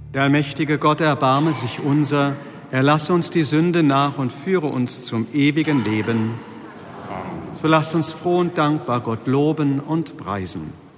Der allmächtige Gott erbarme sich unser, erlasse uns die Sünde nach und führe uns zum ewigen Leben. So lasst uns froh und dankbar Gott loben und preisen.